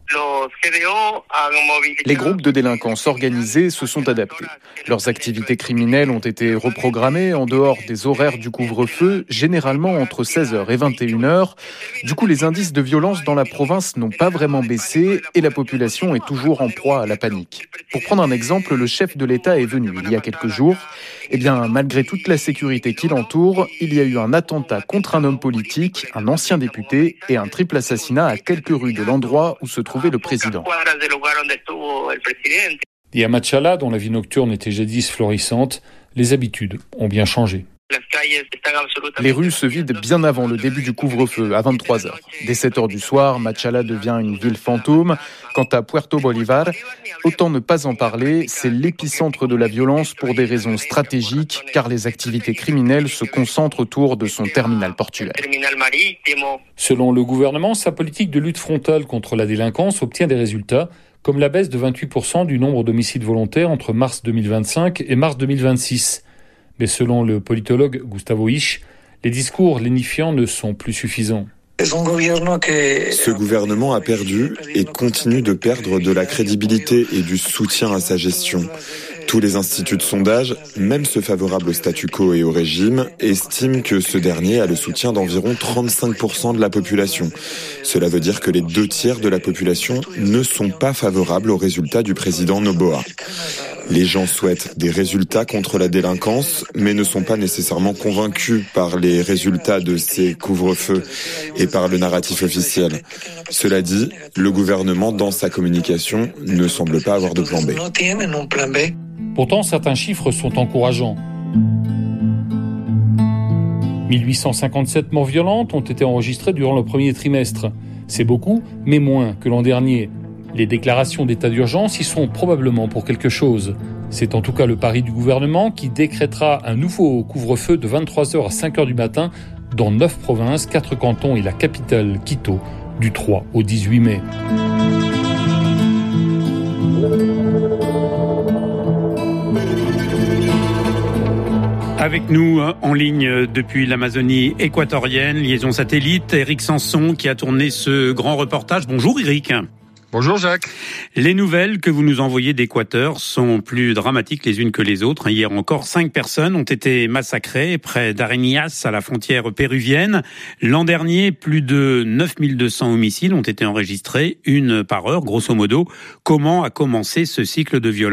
Les groupes de délinquance organisés se sont adaptés. Leurs activités criminelles ont été reprogrammées en dehors des horaires du couvre-feu, généralement entre seize heures et vingt et une heures. Du coup, les indices de violence dans la province n'ont pas vraiment baissé et la population est toujours en proie à la panique. Pour prendre un exemple, le chef de l'État est venu il y a quelques jours. Eh bien, malgré toute la sécurité qui l'entoure, il y a eu un attentat contre un homme politique, un ancien député et un triple assassinat à quelques rues de l'endroit où se trouvait le président. Et à Machala, dont la vie nocturne était jadis florissante, les habitudes ont bien changé. Les rues se vident bien avant le début du couvre-feu, à vingt-trois heures. Dès sept heures du soir, Machala devient une ville fantôme. Quant à Puerto Bolívar, autant ne pas en parler, c'est l'épicentre de la violence pour des raisons stratégiques, car les activités criminelles se concentrent autour de son terminal portuaire. Selon le gouvernement, sa politique de lutte frontale contre la délinquance obtient des résultats, comme la baisse de vingt-huit pour cent du nombre d'homicides volontaires entre mars deux mille vingt-cinq et mars deux mille vingt-six. Mais selon le politologue Gustavo Isch, les discours lénifiants ne sont plus suffisants. Ce gouvernement a perdu et continue de perdre de la crédibilité et du soutien à sa gestion. Tous les instituts de sondage, même ceux favorables au statu quo et au régime, estiment que ce dernier a le soutien d'environ trente-cinq pour cent de la population. Cela veut dire que les deux tiers de la population ne sont pas favorables aux résultats du président Noboa. Les gens souhaitent des résultats contre la délinquance, mais ne sont pas nécessairement convaincus par les résultats de ces couvre-feux et par le narratif officiel. Cela dit, le gouvernement, dans sa communication, ne semble pas avoir de plan B. Pourtant, certains chiffres sont encourageants. mille huit cent cinquante-sept morts violentes ont été enregistrées durant le premier trimestre. C'est beaucoup, mais moins que l'an dernier. Les déclarations d'état d'urgence y sont probablement pour quelque chose. C'est en tout cas le pari du gouvernement qui décrétera un nouveau couvre-feu de vingt-trois heures à cinq heures du matin dans neuf provinces, quatre cantons et la capitale Quito du trois au dix-huit mai. Avec nous en ligne depuis l'Amazonie équatorienne, liaison satellite, Éric Sanson qui a tourné ce grand reportage. Bonjour Éric. Bonjour Jacques. Les nouvelles que vous nous envoyez d'Équateur sont plus dramatiques les unes que les autres. Hier encore, cinq personnes ont été massacrées près d'Areñas, à la frontière péruvienne. L'an dernier, plus de neuf mille deux cents homicides ont été enregistrés, une par heure, grosso modo. Comment a commencé ce cycle de violence ?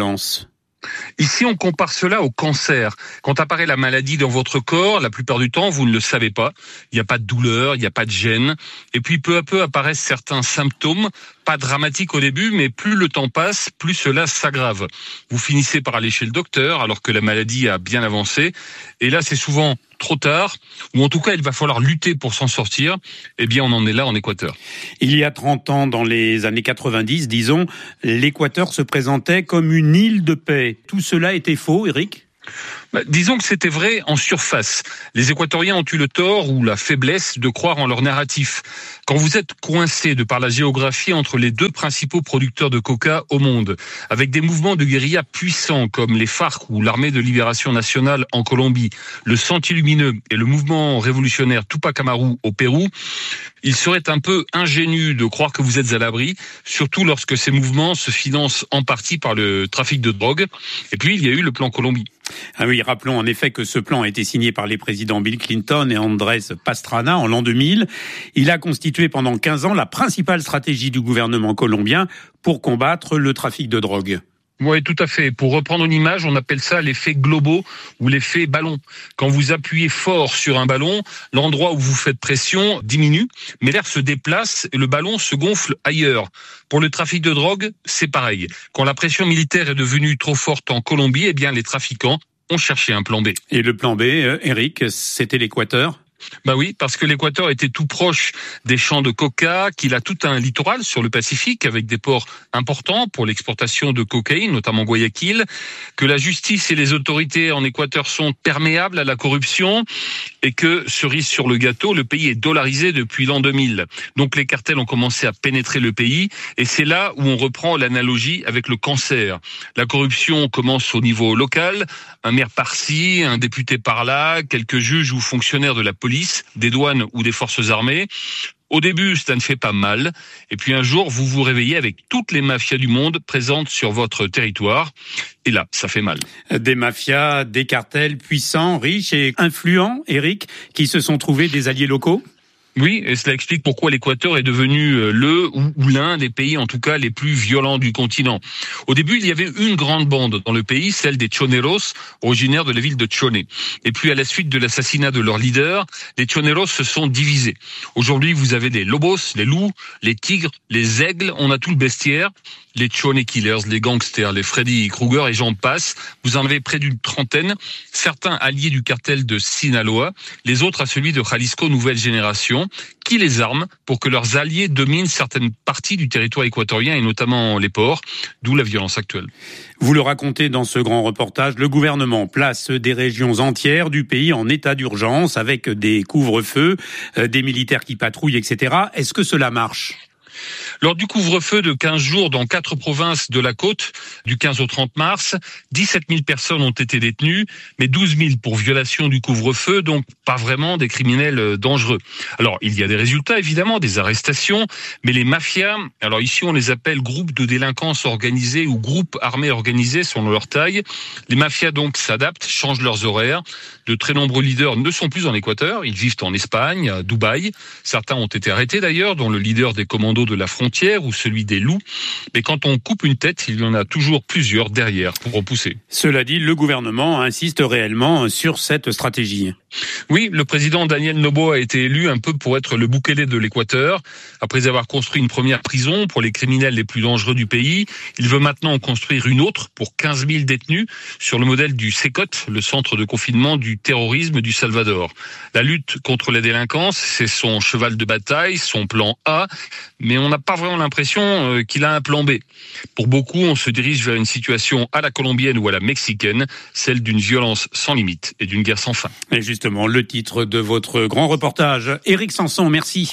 Ici, on compare cela au cancer. Quand apparaît la maladie dans votre corps, la plupart du temps, vous ne le savez pas. Il n'y a pas de douleur, il n'y a pas de gêne. Et puis, peu à peu, apparaissent certains symptômes, pas dramatiques au début, mais plus le temps passe, plus cela s'aggrave. Vous finissez par aller chez le docteur, alors que la maladie a bien avancé. Et là, c'est souvent trop tard, ou en tout cas, il va falloir lutter pour s'en sortir. Eh bien, on en est là en Équateur. Il y a trente ans, dans les années quatre-vingt-dix, disons, l'Équateur se présentait comme une île de paix. Tout cela était faux, Eric ? Bah, disons que c'était vrai en surface. Les Équatoriens ont eu le tort ou la faiblesse de croire en leur narratif. Quand vous êtes coincé de par la géographie entre les deux principaux producteurs de coca au monde, avec des mouvements de guérilla puissants comme les FARC ou l'Armée de Libération Nationale en Colombie, le Senti Lumineux et le mouvement révolutionnaire Tupac Amaru au Pérou, il serait un peu ingénu de croire que vous êtes à l'abri, surtout lorsque ces mouvements se financent en partie par le trafic de drogue. Et puis, il y a eu le plan Colombie. Ah oui, rappelons en effet que ce plan a été signé par les présidents Bill Clinton et Andrés Pastrana en l'an deux mille. Il a constitué pendant quinze ans la principale stratégie du gouvernement colombien pour combattre le trafic de drogue. Oui, tout à fait. Pour reprendre une image, on appelle ça l'effet globo ou l'effet ballon. Quand vous appuyez fort sur un ballon, l'endroit où vous faites pression diminue, mais l'air se déplace et le ballon se gonfle ailleurs. Pour le trafic de drogue, c'est pareil. Quand la pression militaire est devenue trop forte en Colombie, eh bien les trafiquants ont cherché un plan B. Et le plan B, euh, Eric, c'était l'Équateur ? Bah oui, parce que l'Équateur était tout proche des champs de coca, qu'il a tout un littoral sur le Pacifique avec des ports importants pour l'exportation de cocaïne, notamment Guayaquil, que la justice et les autorités en Équateur sont perméables à la corruption et que, cerise sur le gâteau, le pays est dollarisé depuis l'an deux mille. Donc les cartels ont commencé à pénétrer le pays et c'est là où on reprend l'analogie avec le cancer. La corruption commence au niveau local, un maire par-ci, un député par-là, quelques juges ou fonctionnaires de la police, des douanes ou des forces armées. Au début, ça ne fait pas mal. Et puis un jour, vous vous réveillez avec toutes les mafias du monde présentes sur votre territoire. Et là, ça fait mal. Des mafias, des cartels puissants, riches et influents, Eric, qui se sont trouvés des alliés locaux ? Oui, et cela explique pourquoi l'Équateur est devenu le ou l'un des pays, en tout cas, les plus violents du continent. Au début, il y avait une grande bande dans le pays, celle des Choneros, originaires de la ville de Chone. Et puis, à la suite de l'assassinat de leur leader, les Choneros se sont divisés. Aujourd'hui, vous avez les lobos, les loups, les tigres, les aigles, on a tout le bestiaire. Les Chone Killers, les gangsters, les Freddy Krueger et j'en passe. Vous en avez près d'une trentaine. Certains alliés du cartel de Sinaloa, les autres à celui de Jalisco Nouvelle Génération, qui les arment pour que leurs alliés dominent certaines parties du territoire équatorien et notamment les ports, d'où la violence actuelle. Vous le racontez dans ce grand reportage, le gouvernement place des régions entières du pays en état d'urgence avec des couvre-feux, des militaires qui patrouillent, et cetera. Est-ce que cela marche ? Lors du couvre-feu de quinze jours dans quatre provinces de la côte, du quinze au trente mars, dix-sept mille personnes ont été détenues, mais douze mille pour violation du couvre-feu, donc pas vraiment des criminels dangereux. Alors, il y a des résultats, évidemment, des arrestations, mais les mafias, alors ici on les appelle groupes de délinquance organisés ou groupes armés organisés selon leur taille. Les mafias donc s'adaptent, changent leurs horaires. De très nombreux leaders ne sont plus en Équateur, ils vivent en Espagne, à Dubaï. Certains ont été arrêtés d'ailleurs, dont le leader des commandos de la frontière ou celui des loups. Mais quand on coupe une tête, il y en a toujours plusieurs derrière pour repousser. Cela dit, le gouvernement insiste réellement sur cette stratégie. Oui, le président Daniel Noboa a été élu un peu pour être le bouc ailé de l'Équateur. Après avoir construit une première prison pour les criminels les plus dangereux du pays, il veut maintenant en construire une autre pour quinze mille détenus sur le modèle du CECOT, le centre de confinement du terrorisme du Salvador. La lutte contre la délinquance, c'est son cheval de bataille, son plan A, mais on n'a pas vraiment l'impression qu'il a un plan B. Pour beaucoup, on se dirige vers une situation à la colombienne ou à la mexicaine, celle d'une violence sans limite et d'une guerre sans fin. Et justement, le titre de votre grand reportage. Éric Sanson, merci.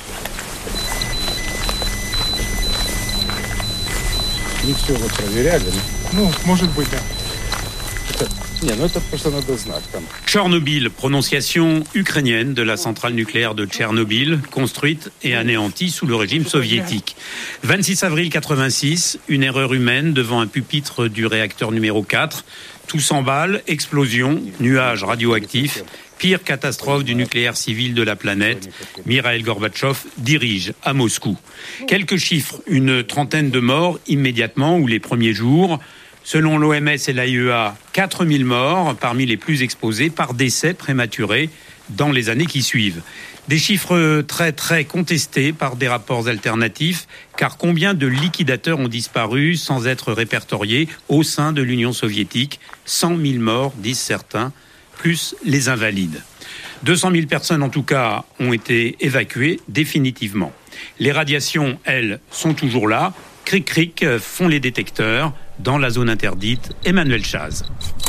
Tchernobyl, prononciation ukrainienne de la centrale nucléaire de Tchernobyl, construite et anéantie sous le régime soviétique. vingt-six avril quatre-vingt-six, une erreur humaine devant un pupitre du réacteur numéro quatre. Tout s'emballe, explosion, nuages radioactifs, pire catastrophe du nucléaire civil de la planète. Mikhaïl Gorbatchev dirige à Moscou. Quelques chiffres, une trentaine de morts immédiatement ou les premiers jours. Selon l'O M S et l'A I E A, quatre mille morts parmi les plus exposés par décès prématuré dans les années qui suivent. Des chiffres très très contestés par des rapports alternatifs, car combien de liquidateurs ont disparu sans être répertoriés au sein de l'Union soviétique ? cent mille morts, disent certains, plus les invalides. deux cent mille personnes en tout cas ont été évacuées définitivement. Les radiations, elles, sont toujours là. Cric-cric font les détecteurs dans la zone interdite. Emmanuel Chaz.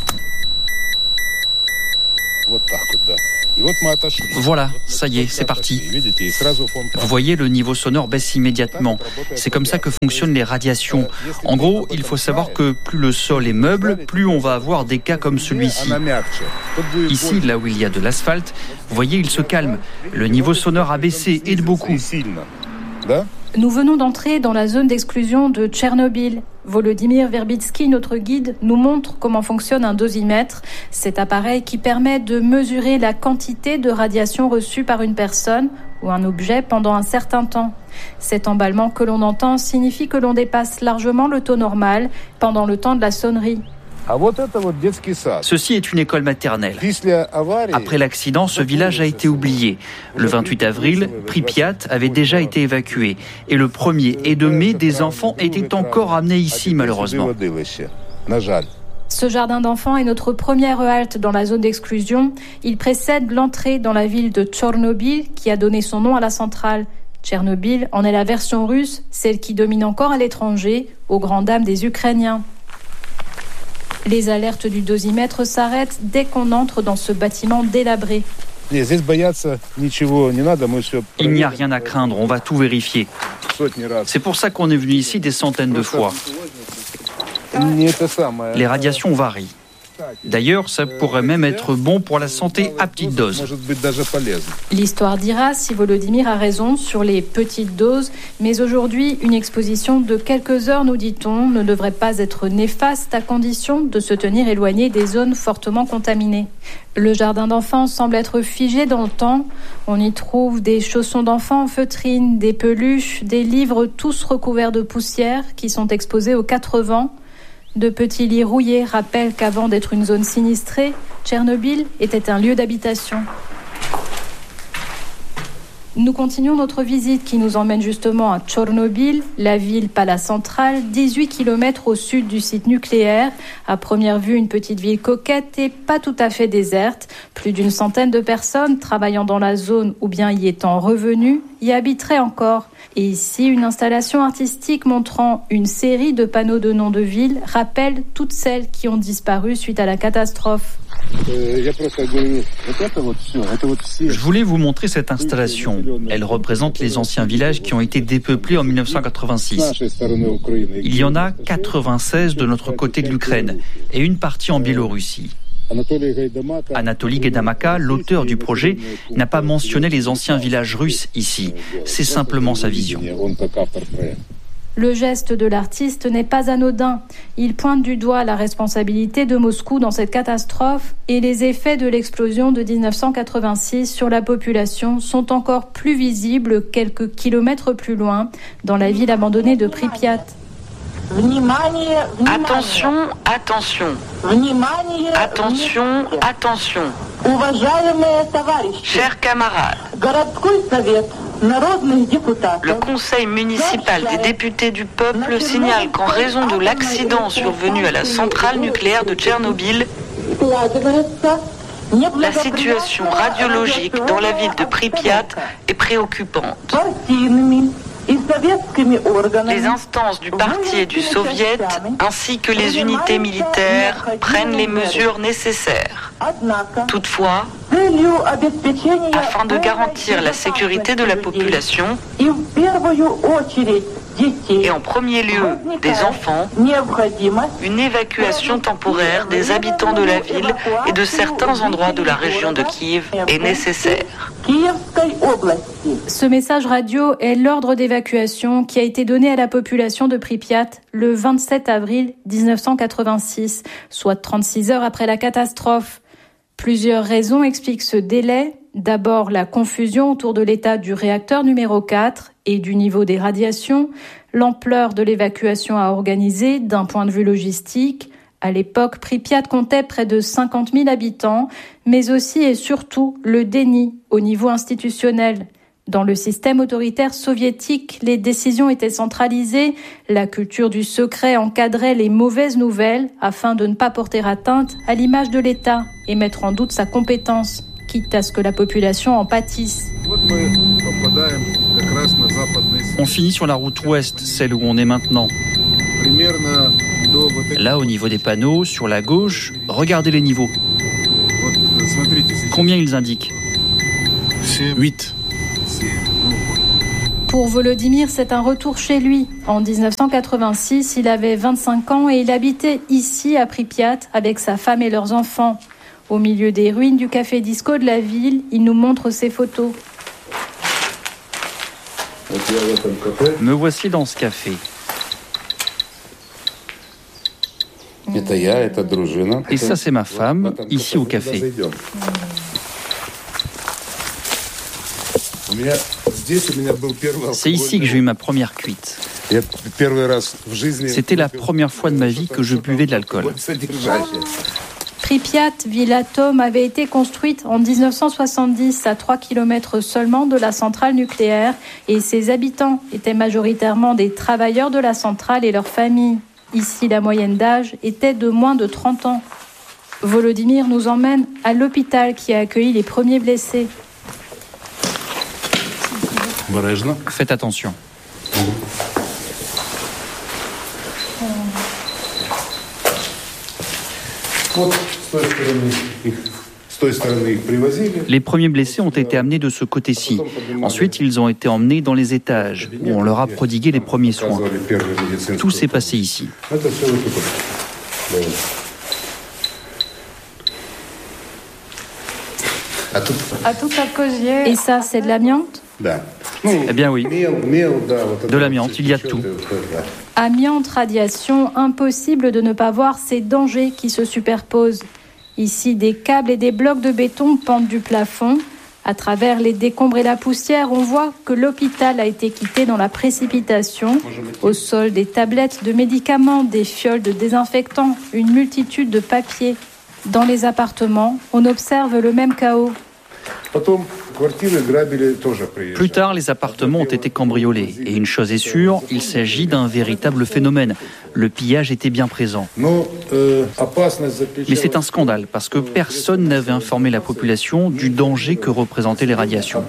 Voilà, ça y est, c'est parti. Vous voyez, le niveau sonore baisse immédiatement. C'est comme ça que fonctionnent les radiations. En gros, il faut savoir que plus le sol est meuble, plus on va avoir des cas comme celui-ci. Ici, là où il y a de l'asphalte, vous voyez, il se calme. Le niveau sonore a baissé, et de beaucoup. Nous venons d'entrer dans la zone d'exclusion de Tchernobyl. Volodymyr Verbitsky, notre guide, nous montre comment fonctionne un dosimètre, cet appareil qui permet de mesurer la quantité de radiation reçue par une personne ou un objet pendant un certain temps. Cet emballement que l'on entend signifie que l'on dépasse largement le taux normal pendant le temps de la sonnerie. Ceci est une école maternelle. Après l'accident, ce village a été oublié. Le vingt-huit avril, Pripyat avait déjà été évacué. Et le premier et deux mai, des enfants étaient encore amenés ici, malheureusement. Ce jardin d'enfants est notre première halte dans la zone d'exclusion. Il précède l'entrée dans la ville de Tchernobyl, qui a donné son nom à la centrale. Tchernobyl en est la version russe, celle qui domine encore à l'étranger, aux grandes dames des Ukrainiens. Les alertes du dosimètre s'arrêtent dès qu'on entre dans ce bâtiment délabré. Il n'y a rien à craindre, on va tout vérifier. C'est pour ça qu'on est venu ici des centaines de fois. Les radiations varient. D'ailleurs, ça pourrait même être bon pour la santé à petite dose. L'histoire dira si Volodymyr a raison sur les petites doses, mais aujourd'hui, une exposition de quelques heures, nous dit-on, ne devrait pas être néfaste à condition de se tenir éloigné des zones fortement contaminées. Le jardin d'enfants semble être figé dans le temps. On y trouve des chaussons d'enfants en feutrine, des peluches, des livres tous recouverts de poussière qui sont exposés aux quatre vents. De petits lits rouillés rappellent qu'avant d'être une zone sinistrée, Tchernobyl était un lieu d'habitation. Nous continuons notre visite qui nous emmène justement à Tchernobyl, la ville pas la centrale, dix-huit kilomètres au sud du site nucléaire. À première vue, une petite ville coquette et pas tout à fait déserte. Plus d'une centaine de personnes travaillant dans la zone ou bien y étant revenues y habiteraient encore. Et ici, une installation artistique montrant une série de panneaux de noms de villes rappelle toutes celles qui ont disparu suite à la catastrophe. Je voulais vous montrer cette installation. Elle représente les anciens villages qui ont été dépeuplés en mille neuf cent quatre-vingt-six. Il y en a quatre-vingt-seize de notre côté de l'Ukraine et une partie en Biélorussie. Anatoly Gaidamaka, l'auteur du projet, n'a pas mentionné les anciens villages russes ici. C'est simplement sa vision. Le geste de l'artiste n'est pas anodin. Il pointe du doigt la responsabilité de Moscou dans cette catastrophe et les effets de l'explosion de dix-neuf cent quatre-vingt-six sur la population sont encore plus visibles quelques kilomètres plus loin, dans la ville abandonnée de Pripyat. Attention, attention. Attention, attention. Chers camarades, le Conseil municipal des députés du peuple signale qu'en raison de l'accident survenu à la centrale nucléaire de Tchernobyl, la situation radiologique dans la ville de Pripyat est préoccupante. Les instances du parti et du soviet, ainsi que les unités militaires, prennent les mesures nécessaires. Toutefois, afin de garantir la sécurité de la population, et en premier lieu des enfants, une évacuation temporaire des habitants de la ville et de certains endroits de la région de Kiev est nécessaire. Ce message radio est l'ordre d'évacuation qui a été donné à la population de Pripyat le vingt-sept avril dix-neuf cent quatre-vingt-six, soit trente-six heures après la catastrophe. Plusieurs raisons expliquent ce délai. D'abord, la confusion autour de l'état du réacteur numéro quatre et du niveau des radiations, l'ampleur de l'évacuation à organiser d'un point de vue logistique, À l'époque, Pripyat comptait près de cinquante mille habitants, mais aussi et surtout le déni au niveau institutionnel. Dans le système autoritaire soviétique, les décisions étaient centralisées, la culture du secret encadrait les mauvaises nouvelles afin de ne pas porter atteinte à l'image de l'État et mettre en doute sa compétence, quitte à ce que la population en pâtisse. On finit sur la route ouest, celle où on est maintenant. Là, au niveau des panneaux, sur la gauche, regardez les niveaux. Combien ils indiquent ? huit. Pour Volodymyr, c'est un retour chez lui. En dix-neuf cent quatre-vingt-six, il avait vingt-cinq ans et il habitait ici à Pripyat avec sa femme et leurs enfants. Au milieu des ruines du café disco de la ville, il nous montre ses photos. Me voici dans ce café. Et ça, c'est ma femme, ici au café. C'est ici que j'ai eu ma première cuite. C'était la première fois de ma vie que je buvais de l'alcool. Pripyat, ville atome, avait été construite en dix-neuf cent soixante-dix à trois kilomètres seulement de la centrale nucléaire et ses habitants étaient majoritairement des travailleurs de la centrale et leurs familles. Ici, la moyenne d'âge était de moins de trente ans. Volodymyr nous emmène à l'hôpital qui a accueilli les premiers blessés. Faites attention. Les premiers blessés ont été amenés de ce côté-ci. Ensuite, ils ont été emmenés dans les étages, où on leur a prodigué les premiers soins. Tout s'est passé ici. Et ça, c'est de l'amiante ? Eh bien oui, de l'amiante, il y a tout. Amiante, radiation, impossible de ne pas voir ces dangers qui se superposent. Ici, des câbles et des blocs de béton pendent du plafond. À travers les décombres et la poussière, on voit que l'hôpital a été quitté dans la précipitation. Au sol, des tablettes de médicaments, des fioles de désinfectants, une multitude de papiers. Dans les appartements, on observe le même chaos. Plus tard, les appartements ont été cambriolés. Et une chose est sûre, il s'agit d'un véritable phénomène. Le pillage était bien présent. Mais c'est un scandale parce que personne n'avait informé la population du danger que représentaient les radiations.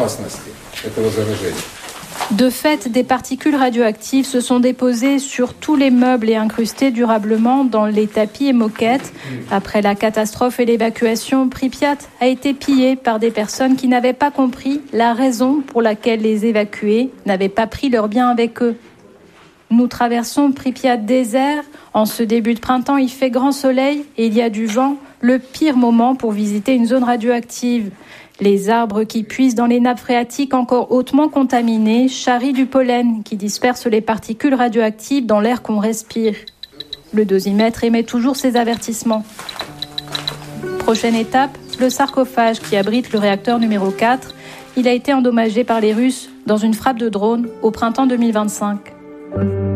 De fait, des particules radioactives se sont déposées sur tous les meubles et incrustées durablement dans les tapis et moquettes. Après la catastrophe et l'évacuation, Pripyat a été pillé par des personnes qui n'avaient pas compris la raison pour laquelle les évacués n'avaient pas pris leurs biens avec eux. Nous traversons Pripyat désert. En ce début de printemps, il fait grand soleil et il y a du vent, le pire moment pour visiter une zone radioactive. Les arbres qui puisent dans les nappes phréatiques encore hautement contaminées charrient du pollen qui disperse les particules radioactives dans l'air qu'on respire. Le dosimètre émet toujours ses avertissements. Prochaine étape, le sarcophage qui abrite le réacteur numéro quatre. Il a été endommagé par les Russes dans une frappe de drone au printemps deux mille vingt-cinq.